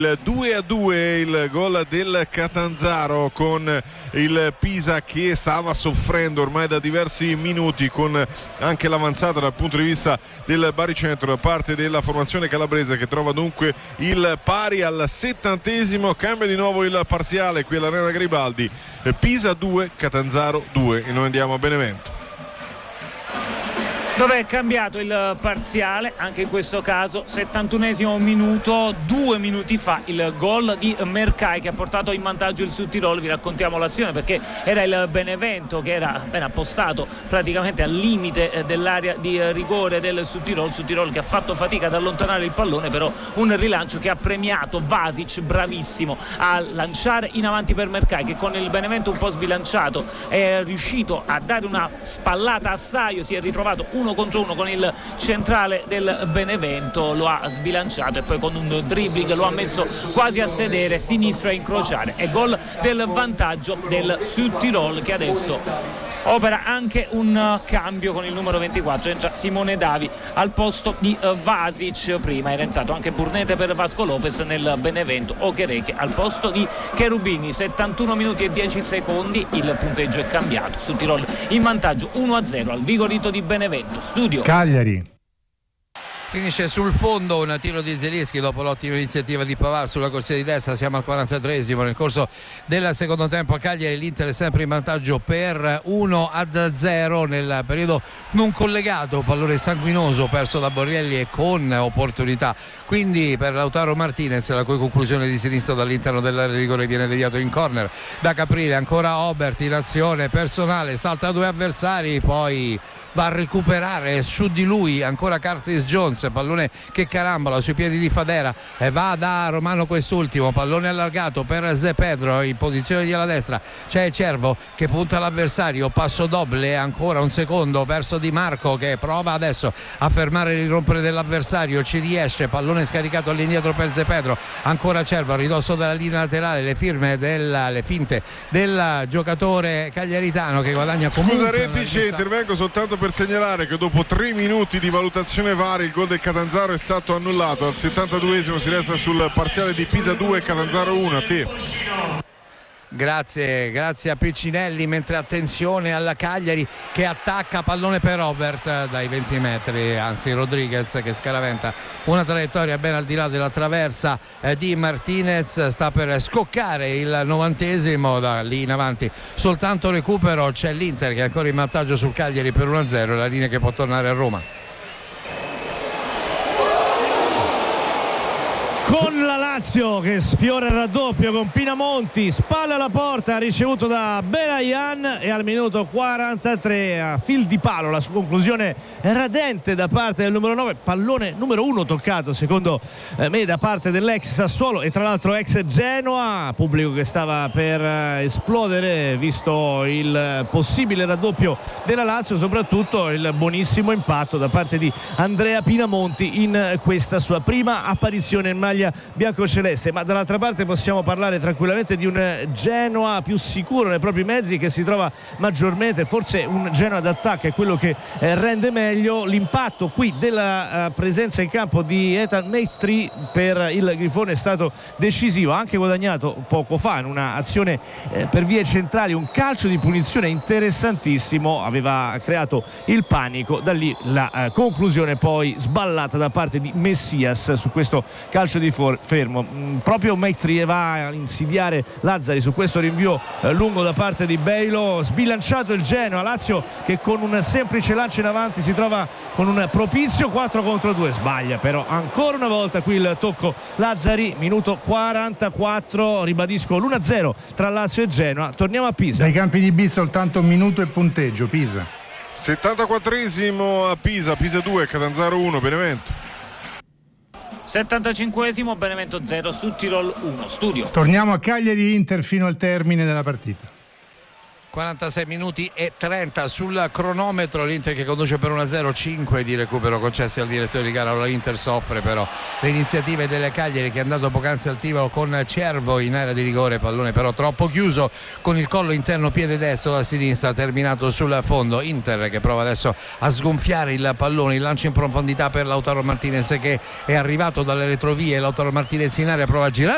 Il 2-2 il gol del Catanzaro, con il Pisa che stava soffrendo ormai da diversi minuti, con anche l'avanzata dal punto di vista del baricentro da parte della formazione calabrese, che trova dunque il pari al 70°. Cambia di nuovo il parziale qui all'Arena Garibaldi: Pisa 2, Catanzaro 2, e noi andiamo a Benevento, dove è cambiato il parziale anche in questo caso. 71esimo minuto, 2 minuti fa il gol di Mercai che ha portato in vantaggio il Südtirol. Vi raccontiamo l'azione perché era il Benevento che era ben appostato praticamente al limite dell'area di rigore del Südtirol che ha fatto fatica ad allontanare il pallone, però un rilancio che ha premiato Vasic, bravissimo a lanciare in avanti per Mercai, che con il Benevento un po' sbilanciato è riuscito a dare una spallata a Saio, si è ritrovato uno contro uno con il centrale del Benevento, lo ha sbilanciato e poi con un dribbling lo ha messo quasi a sedere, sinistro a incrociare. È gol del vantaggio del Südtirol, che adesso opera anche un cambio con il numero 24, entra Simone Davi al posto di Vasic. Prima era entrato anche Burnete per Vasco Lopez nel Benevento, Okereke al posto di Cherubini. 71 minuti e 10 secondi, il punteggio è cambiato, Südtirol in vantaggio 1-0 al Vigorito di Benevento. Studio Cagliari. Finisce sul fondo un tiro di Zielinski dopo l'ottima iniziativa di Pavard sulla corsia di destra. Siamo al 43esimo. Nel corso del secondo tempo a Cagliari l'Inter è sempre in vantaggio per 1-0 nel periodo non collegato, pallone sanguinoso perso da Borrielli e con opportunità quindi per Lautaro Martinez, la cui conclusione di sinistro dall'interno del rigore viene deviato in corner da Caprile. Ancora Obert in azione personale, salta due avversari, poi va a recuperare su di lui ancora Curtis Jones, pallone che carambola sui piedi di Fadera e va da Romano quest'ultimo, pallone allargato per Zé Pedro in posizione di alla destra, c'è Cervo che punta l'avversario, passo doble, ancora un secondo verso Di Marco che prova adesso a fermare il rompere dell'avversario, ci riesce, pallone scaricato all'indietro per Zé Pedro, ancora Cervo a ridosso della linea laterale, le finte del giocatore cagliaritano che guadagna comunque. Scusa Repice, intervengo soltanto per segnalare che dopo 3 minuti di valutazione VAR il gol del Catanzaro è stato annullato. Al 72esimo si resta sul parziale di Pisa 2 Catanzaro 1. A te. Grazie a Piccinelli, mentre attenzione alla Cagliari che attacca, pallone per Robert dai 20 metri, anzi Rodriguez che scaraventa una traiettoria ben al di là della traversa di Martinez, sta per scoccare il 90esimo, da lì in avanti soltanto recupero, c'è l'Inter che è ancora in vantaggio sul Cagliari per 1-0, la linea che può tornare a Roma. Con la Lazio che sfiora il raddoppio con Pinamonti, spalla alla porta, ricevuto da Belayan, e al minuto 43 a fil di palo la sua conclusione radente da parte del numero 9, pallone numero 1 toccato secondo me da parte dell'ex Sassuolo e tra l'altro ex Genoa, pubblico che stava per esplodere visto il possibile raddoppio della Lazio, soprattutto il buonissimo impatto da parte di Andrea Pinamonti in questa sua prima apparizione in maglia biancoceleste. Ma dall'altra parte possiamo parlare tranquillamente di un Genoa più sicuro nei propri mezzi, che si trova maggiormente, forse un Genoa d'attacco è quello che rende meglio. L'impatto qui della presenza in campo di Ethan Maestri per il Grifone è stato decisivo, ha anche guadagnato poco fa in una azione per vie centrali un calcio di punizione interessantissimo, aveva creato il panico, da lì la conclusione poi sballata da parte di Messias su questo calcio di fermo. Proprio Maestri va a insidiare Lazzari su questo rinvio lungo da parte di Beilo, sbilanciato il Genoa. Lazio che con un semplice lancio in avanti si trova con un propizio 4 contro 2, sbaglia però ancora una volta qui il tocco Lazzari. Minuto 44, ribadisco l'1-0 tra Lazio e Genoa. Torniamo a Pisa. Dai campi di B soltanto un minuto e punteggio. Pisa 74esimo a Pisa 2 Catanzaro 1 Benevento. 75esimo, Benevento 0 Südtirol 1. Studio. Torniamo a Cagliari Inter fino al termine della partita. 46 minuti e 30 sul cronometro, l'Inter che conduce per 1-0, 5 di recupero concessi al direttore di gara. L'Inter soffre però le iniziative delle Cagliari, che è andato poc'anzi al tiro con Cervo in area di rigore, pallone però troppo chiuso con il collo interno, piede destro da sinistra, terminato sul fondo. Inter che prova adesso a sgonfiare il pallone, il lancio in profondità per Lautaro Martinez che è arrivato dalle retrovie. Lautaro Martinez in area prova a girare